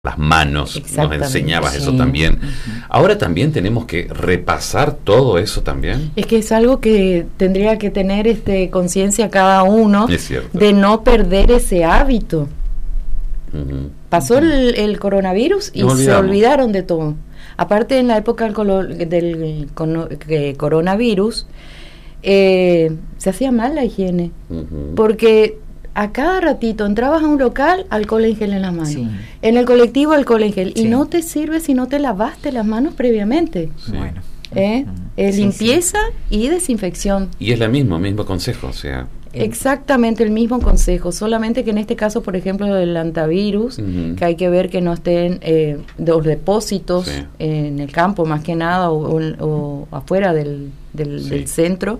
las manos, nos enseñabas eso también. Ahora también tenemos que repasar todo eso también. Es que es algo que tendría que tener conciencia cada uno de no perder ese hábito. Pasó el coronavirus y se olvidaron de todo. Aparte, en la época del coronavirus se hacía mal la higiene, porque a cada ratito entrabas a un local, alcohol en gel en las manos, en el colectivo alcohol en gel, y no te sirve si no te lavaste las manos previamente. Bueno, limpieza y desinfección. Y es el mismo consejo, o sea, exactamente el mismo consejo, solamente que en este caso, por ejemplo, del antivirus, que hay que ver que no estén los depósitos en el campo, más que nada, o afuera del centro,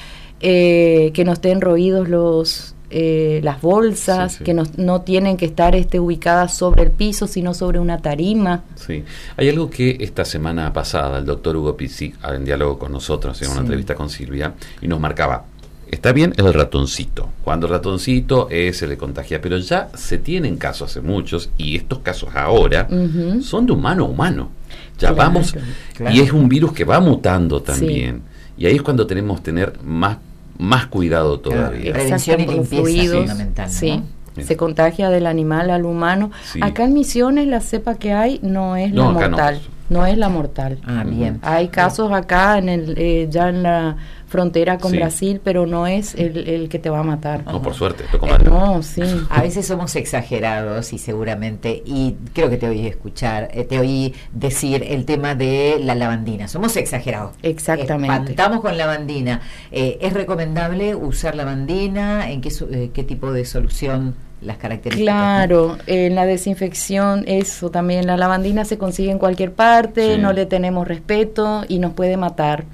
que no estén roídos las bolsas, que no tienen que estar ubicadas sobre el piso, sino sobre una tarima. Sí, hay algo que esta semana pasada el doctor Hugo Pizzi, en diálogo con nosotros, en una entrevista con Silvia, y nos marcaba: está bien el ratoncito, cuando el ratoncito se le contagia, pero ya se tienen casos hace muchos, y estos casos ahora son de humano a humano. Ya vamos, y es un virus que va mutando también, y ahí es cuando tenemos que tener más cuidado todavía. Prevención y limpieza es fundamental, ¿no? Se contagia del animal al humano. Acá en Misiones la cepa que hay no es la mortal. No es la mortal. Bien. Hay casos acá ya en la frontera con Brasil, pero no es el que te va a matar. No, por suerte. A veces somos exagerados y seguramente, y creo que te oí decir el tema de la lavandina. Somos exagerados. Exactamente. Espantamos con lavandina. ¿Es recomendable usar lavandina? ¿En qué tipo de solución? Las características. Claro, en la desinfección, eso también, la lavandina se consigue en cualquier parte, no le tenemos respeto y nos puede matar.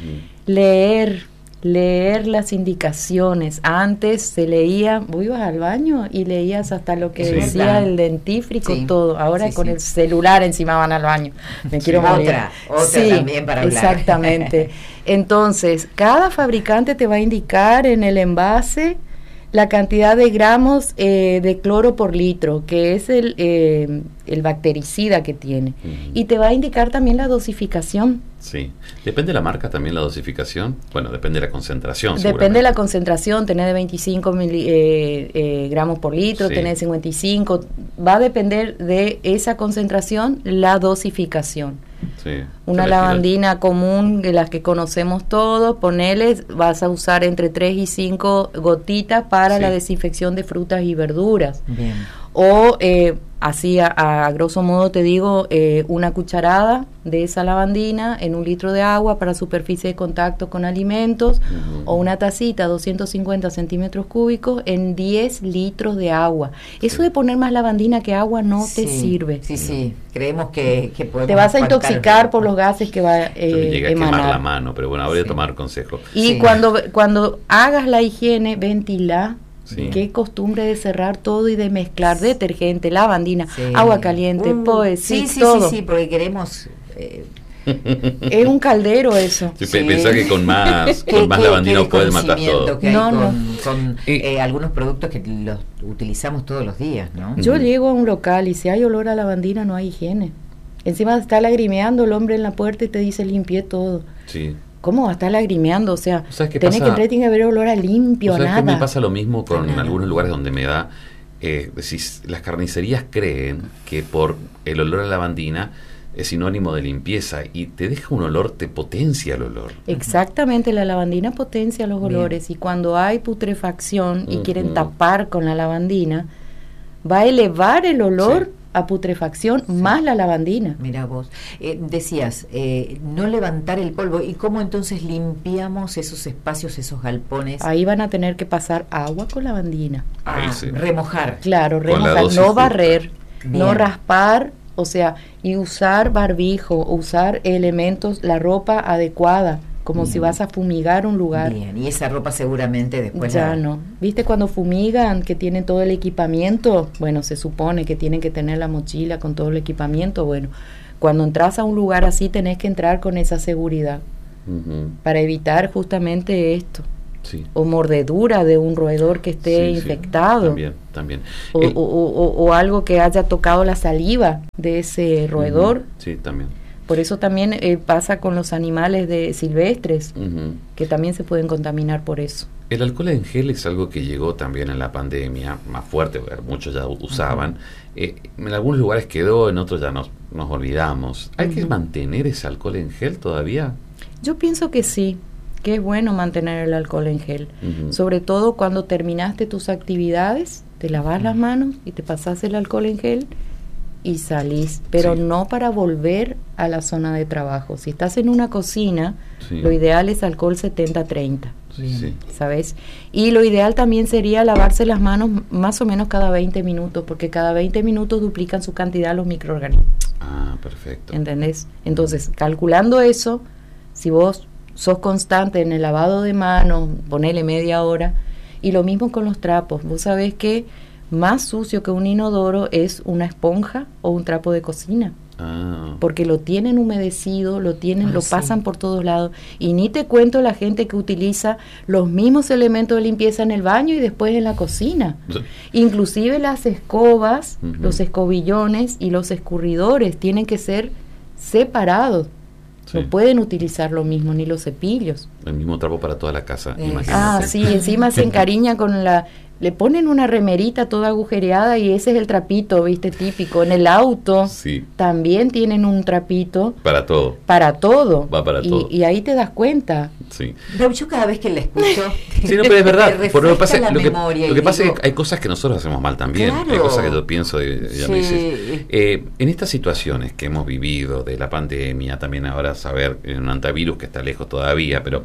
Leer las indicaciones. Antes se leía, vos ibas al baño y leías hasta lo que decía el dentífrico, todo. Ahora con el celular encima van al baño. Me quiero morir. Otra también para hablar. Exactamente. Entonces, cada fabricante te va a indicar en el envase la cantidad de gramos de cloro por litro, que es el bactericida que tiene. Y te va a indicar también la dosificación. Sí. ¿Depende de la marca también la dosificación? Bueno, depende de la concentración. Depende de la concentración. Tenés de 25 gramos por litro, tenés de 55. Va a depender de esa concentración la dosificación. Una lavandina común, de las que conocemos todos, vas a usar entre 3 y 5 gotitas para la desinfección de frutas y verduras. Bien. O así a grosso modo te digo, una cucharada de esa lavandina en 1 litro de agua para superficie de contacto con alimentos, o una tacita 250 centímetros cúbicos en 10 litros de agua. Eso de poner más lavandina que agua no te sirve. Sí, creemos que podemos. Te vas a intoxicar por los gases que va a llega a quemar la mano, pero bueno, voy a tomar consejo. Y cuando hagas la higiene, ventila. Qué costumbre de cerrar todo y de mezclar detergente, lavandina, agua caliente, todo. Sí, porque queremos. Es un caldero eso. Pensá que con más lavandina puedes matar todo. Que con algunos productos que los utilizamos todos los días, ¿no? Yo llego a un local y si hay olor a lavandina no hay higiene. Encima está lagrimeando el hombre en la puerta y te dice limpié todo. Sí. ¿Cómo va a estar lagrimeando? O sea, tenés que entrar y tiene que haber olor a limpio, a nada. ¿Sabes qué me pasa lo mismo con algunos lugares donde me da... las carnicerías creen que por el olor a lavandina es sinónimo de limpieza y te deja un olor, te potencia el olor. Exactamente, la lavandina potencia los olores. Y cuando hay putrefacción y quieren tapar con la lavandina, va a elevar el olor a putrefacción más la lavandina. Mira vos, decías, no levantar el polvo. ¿Y cómo entonces limpiamos esos espacios, esos galpones? Ahí van a tener que pasar agua con lavandina. Remojar. Claro, remojar, no barrer, no raspar, o sea, y usar barbijo, usar elementos, la ropa adecuada, como si vas a fumigar un lugar. Bien, y esa ropa seguramente después... Ya no. ¿Viste cuando fumigan, que tienen todo el equipamiento? Bueno, se supone que tienen que tener la mochila con todo el equipamiento. Bueno, cuando entras a un lugar así tenés que entrar con esa seguridad para evitar justamente esto. o mordedura de un roedor que esté infectado, también. O algo que haya tocado la saliva de ese roedor. Sí, también. Por eso también pasa con los animales silvestres, que también se pueden contaminar por eso. El alcohol en gel es algo que llegó también en la pandemia, más fuerte, muchos ya usaban. En algunos lugares quedó, en otros ya nos olvidamos. ¿Hay que mantener ese alcohol en gel todavía? Yo pienso que sí, que es bueno mantener el alcohol en gel. Sobre todo cuando terminaste tus actividades, te lavas las manos y te pasás el alcohol en gel y salís, pero no para volver a la zona de trabajo. Si estás en una cocina, lo ideal es alcohol 70-30, ¿sabes? Y lo ideal también sería lavarse las manos más o menos cada 20 minutos, porque cada 20 minutos duplican su cantidad los microorganismos. Ah, perfecto. ¿Entendés? Entonces, calculando eso, si vos sos constante en el lavado de manos, ponele media hora, y lo mismo con los trapos. Vos sabés que más sucio que un inodoro es una esponja o un trapo de cocina, porque lo tienen humedecido, lo pasan por todos lados, y ni te cuento la gente que utiliza los mismos elementos de limpieza en el baño y después en la cocina, inclusive las escobas, los escobillones y los escurridores tienen que ser separados. No pueden utilizar lo mismo, ni los cepillos. El mismo trapo para toda la casa. Sí, encima se encariña con le ponen una remerita toda agujereada y ese es el trapito, ¿viste? Típico. En el auto también tienen un trapito. Para todo. Para todo. Va para todo. Y ahí te das cuenta. Sí. Pero yo cada vez que la escucho... Sí, no, pero es verdad. Lo que pasa es que hay cosas que nosotros hacemos mal también. Claro. Hay cosas que yo pienso en estas situaciones que hemos vivido de la pandemia, también ahora saber en un antivirus que está lejos todavía, pero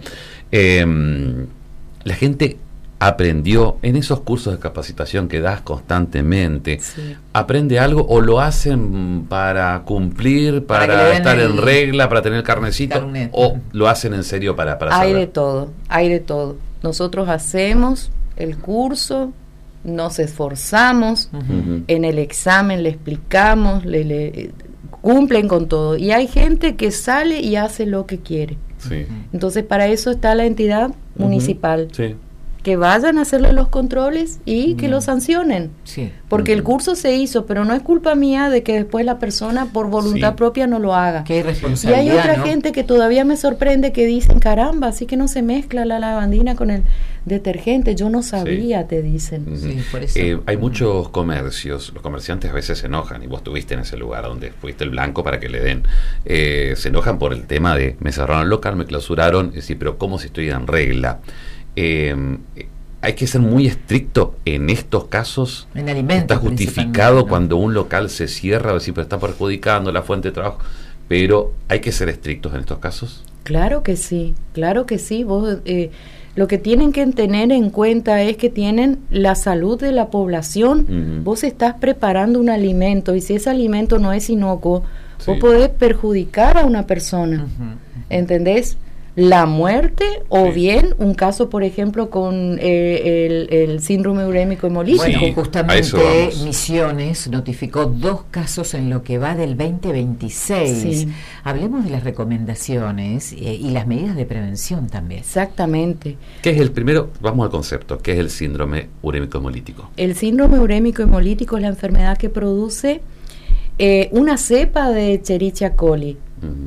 la gente aprendió en esos cursos de capacitación que das constantemente, aprende algo o lo hacen para cumplir, para estar en regla, para tener carnecito, o lo hacen en serio para hay saber. Hay de todo. Nosotros hacemos el curso, nos esforzamos, en el examen le explicamos, le cumplen con todo, y hay gente que sale y hace lo que quiere. Entonces para eso está la entidad municipal, que vayan a hacerle los controles y que lo sancionen, porque el curso se hizo, pero no es culpa mía de que después la persona por voluntad propia no lo haga. Qué irresponsabilidad. Y hay otra gente que todavía me sorprende, que dicen, caramba, así que no se mezcla la lavandina con el detergente, yo no sabía, te dicen. Por eso. Hay muchos comercios, los comerciantes a veces se enojan, y vos estuviste en ese lugar donde fuiste el blanco para que le den, se enojan por el tema de, me cerraron el local, me clausuraron, pero ¿cómo si estoy en regla? Hay que ser muy estricto en estos casos. En alimentos, está justificado cuando un local se cierra, pero está perjudicando la fuente de trabajo, pero hay que ser estrictos en estos casos. Claro que sí. Vos, lo que tienen que tener en cuenta es que tienen la salud de la población. Vos estás preparando un alimento, y si ese alimento no es inocuo, vos podés perjudicar a una persona, ¿entendés? La muerte, o bien un caso, por ejemplo, con el síndrome urémico hemolítico. Bueno, justamente Misiones notificó 2 casos en lo que va del 2026. Hablemos de las recomendaciones y las medidas de prevención también. Exactamente. ¿Qué es el primero? Vamos al concepto. ¿Qué es el síndrome urémico hemolítico? El síndrome urémico hemolítico es la enfermedad que produce una cepa de Escherichia coli.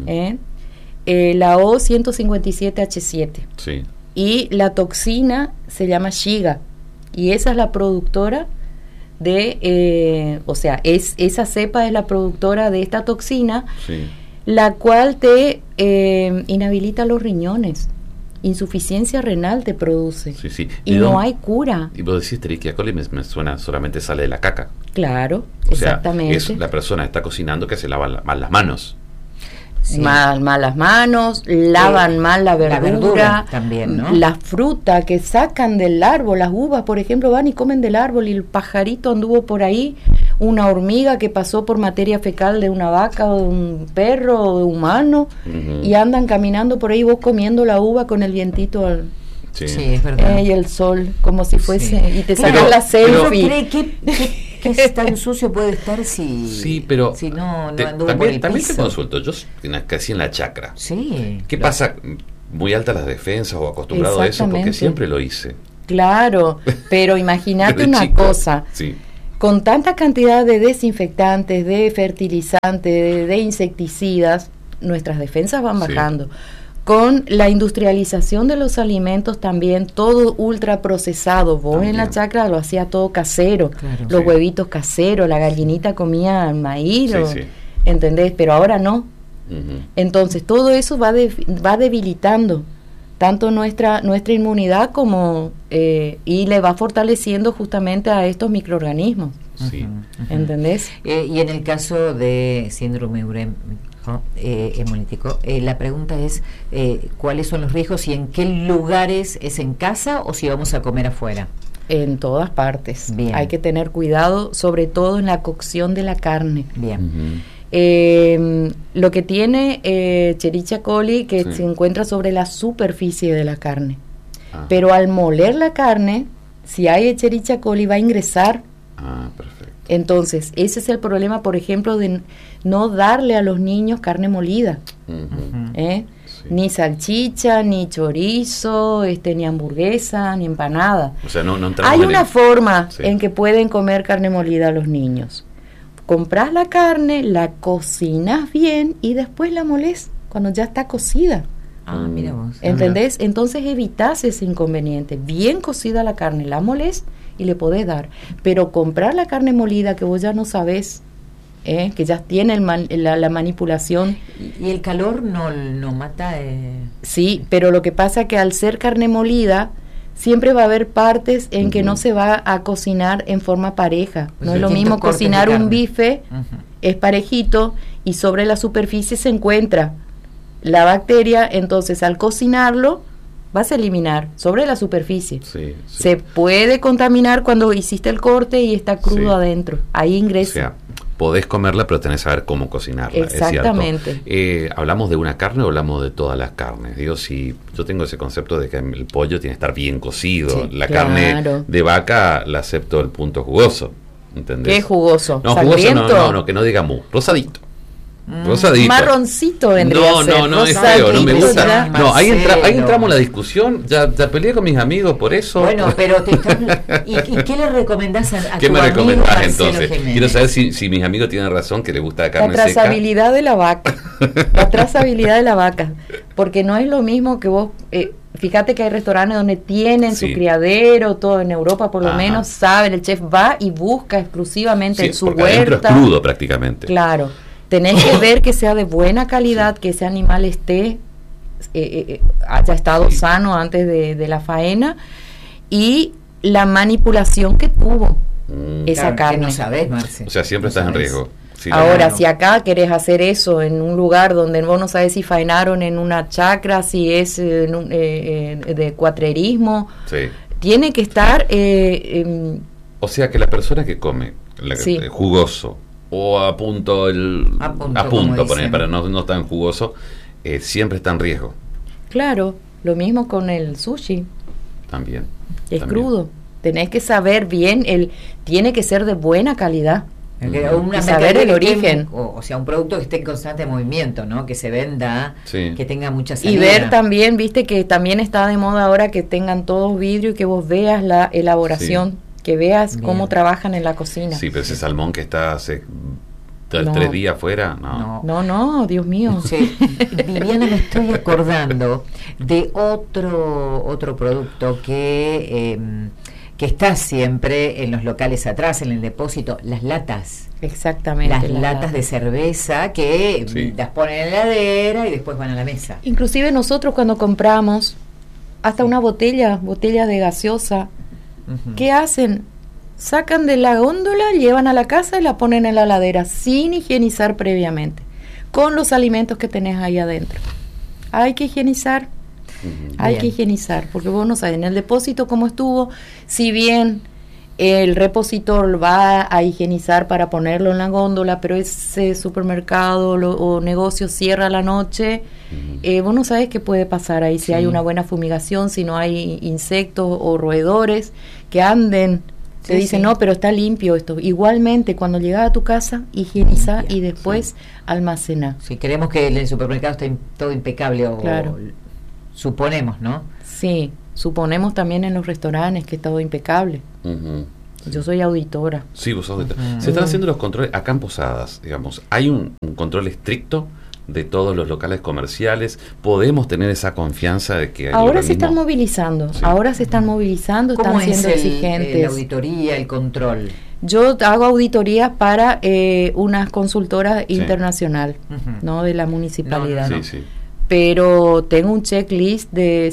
La O157H7. Y la toxina se llama Shiga, y esa es la productora de, esa cepa es la productora de esta toxina, la cual te inhabilita los riñones, insuficiencia renal te produce, y no hay cura. Y vos decís Escherichia coli, me suena, solamente sale de la caca. Claro, exactamente. Es la persona está cocinando que se lava mal las manos. Mal las manos, lavan mal la verdura también, ¿no? La fruta que sacan del árbol, las uvas, por ejemplo, van y comen del árbol, y el pajarito anduvo por ahí, una hormiga que pasó por materia fecal de una vaca o de un perro o de un humano, y andan caminando por ahí, vos comiendo la uva con el vientito Sí, es verdad. Y el sol, como si fuese, y te sacan la selfie. ¿Qué tan sucio puede estar si no anduvo por el piso? También te consulto, yo crecí en la chacra. Sí. ¿Qué pasa? muy altas las defensas o acostumbrado a eso porque siempre lo hice. Claro, pero imagínate una cosa, con tanta cantidad de desinfectantes, de fertilizantes, de insecticidas, nuestras defensas van bajando. Con la industrialización de los alimentos también, todo ultra procesado. Vos también. En la chacra lo hacía todo casero, los huevitos caseros, la gallinita comía maíz, ¿entendés? Pero ahora no. Entonces todo eso va debilitando tanto nuestra inmunidad como y le va fortaleciendo justamente a estos microorganismos. ¿Entendés? Y en el caso de síndrome hemolítico, la pregunta es ¿cuáles son los riesgos y en qué lugares? ¿Es en casa o si vamos a comer afuera? En todas partes. Bien. Hay que tener cuidado, sobre todo en la cocción de la carne. Bien. Lo que tiene Escherichia coli que se encuentra sobre la superficie de la carne, pero al moler la carne, si hay Escherichia coli va a ingresar. Perfecto. Entonces ese es el problema, por ejemplo, de no darle a los niños carne molida, ni salchicha, ni chorizo, ni hamburguesa, ni empanada. O sea, no hay una forma en que pueden comer carne molida los niños. Compras la carne, la cocinas bien y después la molés cuando ya está cocida. Mira vos. ¿Entendés? Entonces evitás ese inconveniente. Bien cocida la carne, la molés y le podés dar. Pero comprar la carne molida que vos ya no sabés, que ya tiene la manipulación. ¿Y el calor no mata? Sí, pero lo que pasa es que al ser carne molida, siempre va a haber partes en que no se va a cocinar en forma pareja. No es lo mismo cocinar un bife, es parejito, y sobre la superficie se encuentra la bacteria, entonces al cocinarlo vas a eliminar sobre la superficie. Se puede contaminar cuando hiciste el corte y está crudo adentro, ahí ingresa. O sea, podés comerla, pero tenés que saber cómo cocinarla. Exactamente. ¿Hablamos de una carne o hablamos de todas las carnes? Digo, si yo tengo ese concepto de que el pollo tiene que estar bien cocido. La carne de vaca la acepto el punto jugoso. ¿Entendés? ¿Qué jugoso? No, ¿Sangriento? Jugoso no, que no diga mu. Rosadito. Rosadito. Marroncito vendría a ser. No, es feo, no me gusta. No, ahí entramos en la discusión. Ya peleé con mis amigos por eso. Bueno, pero ¿y qué le recomendás a ¿Qué tu me recomendás amigo entonces? Jiménez? Quiero saber si mis amigos tienen razón, que les gusta la carne seca. La trazabilidad de la vaca. La trazabilidad de la vaca. Porque no es lo mismo que vos... fíjate que hay restaurantes donde tienen su criadero, todo en Europa por lo menos, saben, el chef va y busca exclusivamente en su huerta. Adentro es crudo prácticamente. Claro. Tenés que ver que sea de buena calidad, que ese animal haya estado sano antes de la faena, y la manipulación que tuvo esa carne. Que no sabés, Marce. O sea, siempre estás en riesgo. Ahora, si acá querés hacer eso en un lugar donde vos no sabés si faenaron en una chacra, si es de cuatrerismo, tiene que estar... o sea, que la persona que come jugoso, o a punto poner, para no tan jugoso, siempre está en riesgo. Lo mismo con el sushi. También. Es crudo. Tenés que saber bien, tiene que ser de buena calidad. Saber el origen. O sea, un producto que esté en constante movimiento, ¿no? Que se venda, que tenga mucha salida. Y ver también, viste que también está de moda ahora que tengan todos vidrio y que vos veas la elaboración. Que veas cómo trabajan en la cocina. Sí, pero ese salmón que está hace 3 días afuera, no, Dios mío. Viviana, me estoy acordando de otro producto que está siempre en los locales atrás, en el depósito, las latas. Exactamente. Las latas de cerveza que las ponen en la heladera y después van a la mesa. Inclusive nosotros cuando compramos hasta una botella de gaseosa, ¿qué hacen? Sacan de la góndola, llevan a la casa y la ponen en la heladera sin higienizar previamente, con los alimentos que tenés ahí adentro. Hay que higienizar, que higienizar, porque vos no sabés en el depósito cómo estuvo, si bien el repositor va a higienizar para ponerlo en la góndola, pero ese supermercado o negocio cierra a la noche, vos no sabés qué puede pasar ahí, si hay una buena fumigación, si no hay insectos o roedores que anden, te dicen, no, pero está limpio esto. Igualmente, cuando llegas a tu casa, higieniza y después almacena. Si queremos que el supermercado esté todo impecable Suponemos, ¿no? Sí, suponemos también en los restaurantes que todo impecable. Sí. Yo soy auditora. Sí, vos sos auditora. Se están haciendo los controles acá en Posadas, digamos. ¿Hay un control estricto de todos los locales comerciales? ¿Podemos tener esa confianza de que ahora se están movilizando? Sí. Ahora se están movilizando, están siendo exigentes. La auditoría, el control. Yo hago auditorías para unas consultoras internacional, ¿no? De la municipalidad. Sí, sí. Pero tengo un checklist de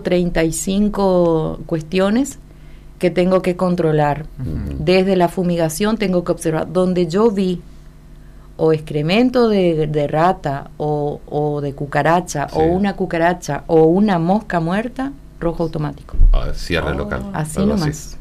135 cuestiones que tengo que controlar. Desde la fumigación tengo que observar. Donde yo vi o excremento de rata o de cucaracha, o una cucaracha o una mosca muerta, rojo automático. Cierre local. Así nomás.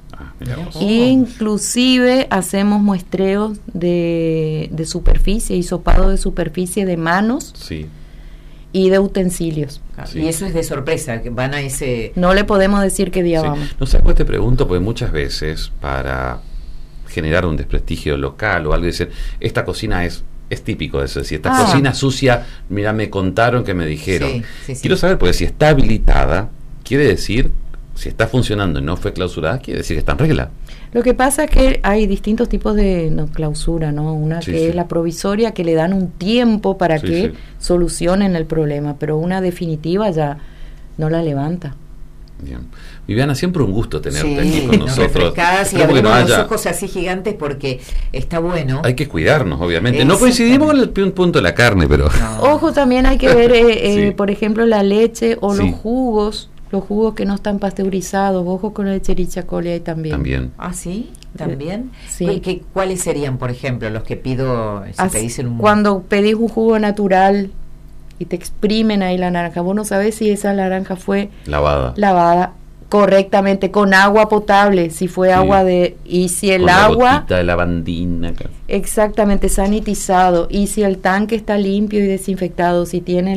Inclusive hacemos muestreos de superficie, hisopado de superficie de manos. Sí. Y de utensilios. Sí. Y eso es de sorpresa, que van a ese... No le podemos decir qué día vamos. No sé, pues te pregunto, porque muchas veces para generar un desprestigio local o algo, decir, esta cocina es típico de eso, es decir, esta cocina sucia, mira, me contaron que me dijeron. Sí. Quiero saber, porque si está habilitada, quiere decir, si está funcionando y no fue clausurada, quiere decir que está en regla. Lo que pasa es que hay distintos tipos de clausura, ¿no? Una que es la provisoria, que le dan un tiempo para que solucionen el problema, pero una definitiva ya no la levanta. Bien. Viviana, siempre un gusto tenerte aquí con nosotros. Y abrimos los ojos así gigantes porque está bueno. Hay que cuidarnos, obviamente. No coincidimos con el punto de la carne, pero... No. Ojo, también hay que ver, por ejemplo, la leche o los jugos. Los jugos que no están pasteurizados, ojo con el Escherichia coli también. ¿Ah, sí? ¿También? Sí. ¿Cuáles serían, por ejemplo, los que pido? Si pedís cuando pedís un jugo natural y te exprimen ahí la naranja, vos no sabés si esa naranja fue lavada correctamente con agua potable, si fue agua de... Y si el agua... de lavandina. Exactamente, sanitizado. Y si el tanque está limpio y desinfectado, si tiene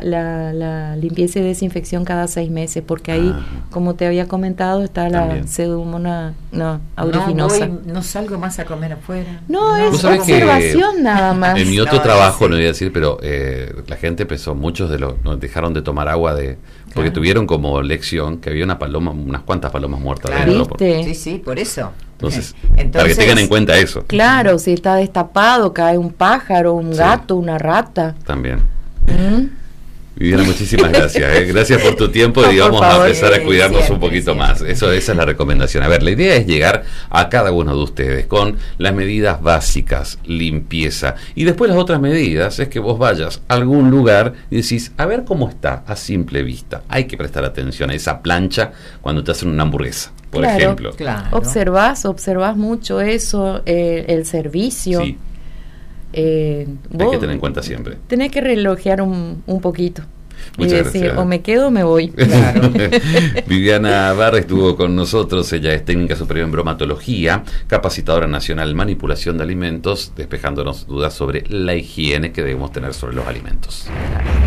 la limpieza y desinfección cada 6 meses, porque ahí, como te había comentado, está la Pseudomonas aeruginosa. No salgo más a comer afuera. No, es observación nada más. En mi otro trabajo, no voy a decir, pero la gente empezó, muchos nos dejaron de tomar agua porque tuvieron como lección que había unas cuantas palomas muertas dentro. Sí, por eso. Entonces, para que tengan en cuenta eso. Claro, si está destapado, cae un pájaro, un gato, una rata. También. Viviana, muchísimas gracias. Gracias por tu tiempo y vamos a empezar a cuidarnos un poquito más. Esa es la recomendación. A ver, la idea es llegar a cada uno de ustedes con las medidas básicas, limpieza. Y después las otras medidas es que vos vayas a algún lugar y decís, a ver cómo está a simple vista. Hay que prestar atención a esa plancha cuando te hacen una hamburguesa, por ejemplo. Claro. Observás mucho eso, el servicio. Sí. Hay que tener en cuenta siempre. Tenés que relojear un poquito. Muchas y decir, gracias. O me quedo o me voy. Claro. Viviana Barra estuvo con nosotros. Ella es técnica superior en bromatología, capacitadora nacional en manipulación de alimentos, despejándonos dudas sobre la higiene que debemos tener sobre los alimentos.